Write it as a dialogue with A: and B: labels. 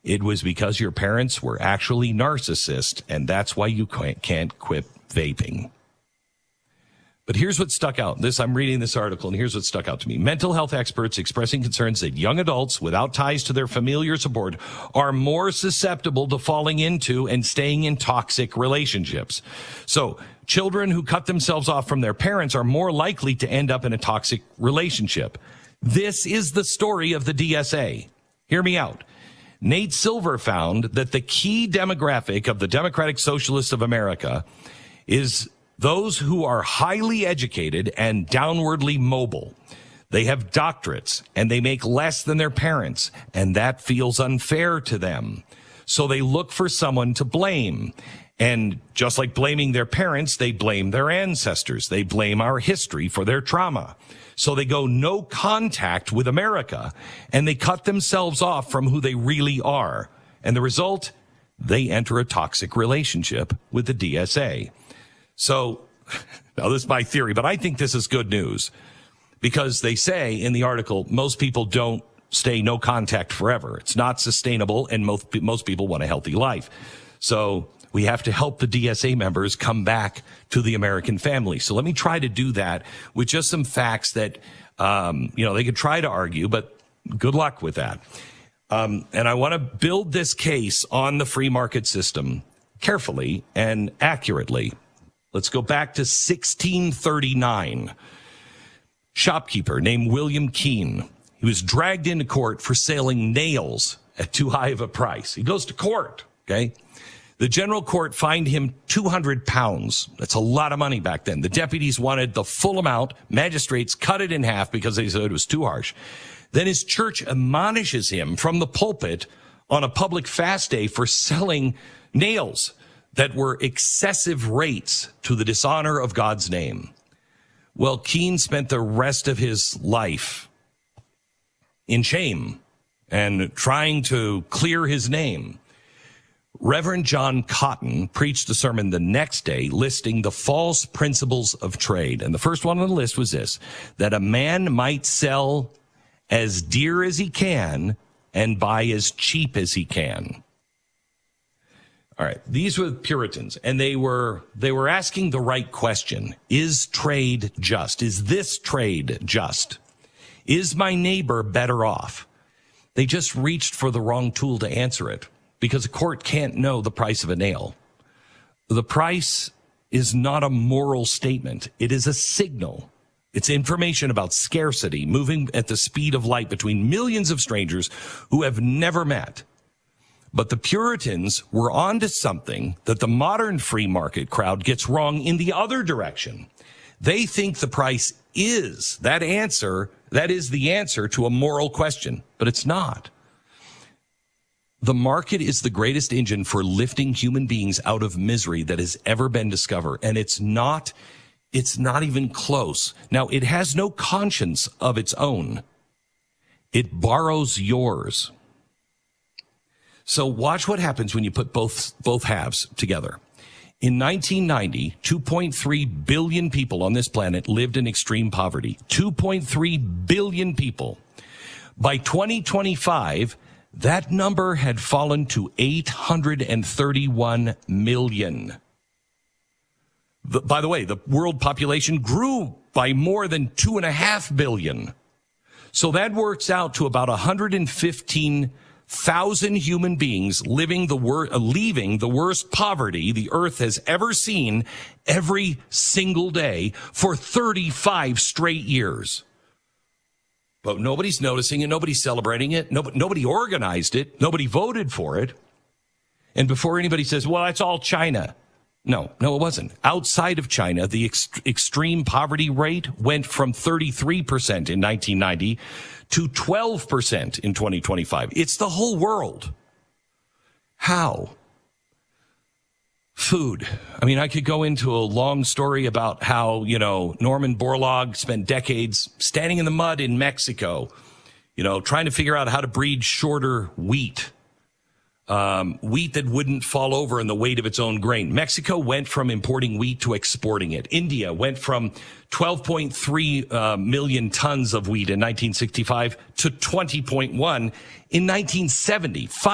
A: It was because your parents were actually narcissists, and that's why you can't quit vaping. But here's what stuck out. I'm reading this article, and here's what stuck out to me. Mental health experts expressing concerns that young adults without ties to their familiar support are more susceptible to falling into and staying in toxic relationships. So children who cut themselves off from their parents are more likely to end up in a toxic relationship. This is the story of the DSA. Hear me out. Nate Silver found that the key demographic of the Democratic Socialists of America is those who are highly educated and downwardly mobile. They have doctorates and they make less than their parents, and that feels unfair to them. So they look for someone to blame. And just like blaming their parents, they blame their ancestors. They blame our history for their trauma. So they go no contact with America, and they cut themselves off from who they really are. And the result, they enter a toxic relationship with the DSA. So, now this is my theory, but I think this is good news because they say in the article, most people don't stay no contact forever. It's not sustainable, and most people want a healthy life. So we have to help the DSA members come back to the American family. So let me try to do that with just some facts that, they could try to argue, but good luck with that. And I want to build this case on the free market system carefully and accurately. Let's go back to 1639. Shopkeeper named William Keene. He was dragged into court for selling nails at too high of a price. He goes to court, okay? The general court fined him 200 pounds. That's a lot of money back then. The deputies wanted the full amount. Magistrates cut it in half because they said it was too harsh. Then his church admonishes him from the pulpit on a public fast day for selling nails that were excessive rates to the dishonor of God's name. Well, Keene spent the rest of his life in shame and trying to clear his name. Reverend John Cotton preached a sermon the next day listing the false principles of trade. And the first one on the list was this, that a man might sell as dear as he can and buy as cheap as he can. All right, these were Puritans, and they were asking the right question. Is trade just? Is this trade just? Is my neighbor better off? They just reached for the wrong tool to answer it because a court can't know the price of a nail. The price is not a moral statement. It is a signal. It's information about scarcity moving at the speed of light between millions of strangers who have never met. But the Puritans were onto something that the modern free market crowd gets wrong in the other direction. They think the price is that is the answer to a moral question, but it's not. The market is the greatest engine for lifting human beings out of misery that has ever been discovered, and it's not even close. Now, it has no conscience of its own. It borrows yours. So watch what happens when you put both halves together. In 1990, 2.3 billion people on this planet lived in extreme poverty. 2.3 billion people. By 2025, that number had fallen to 831 million. By the way, the world population grew by more than 2.5 billion. So that works out to about 115,000 human beings leaving the worst poverty the earth has ever seen every single day for 35 straight years. But nobody's noticing it. Nobody's celebrating it. Nobody organized it. Nobody voted for it. And before anybody says, well, that's all China. No, it wasn't. Outside of China, the extreme poverty rate went from 33% in 1990 to 12% in 2025. It's the whole world. How? Food. I mean, I could go into a long story about how, Norman Borlaug spent decades standing in the mud in Mexico, trying to figure out how to breed shorter wheat. Wheat that wouldn't fall over in the weight of its own grain. Mexico went from importing wheat to exporting it. India went from 12.3 million tons of wheat in 1965 to 20.1 in 1970.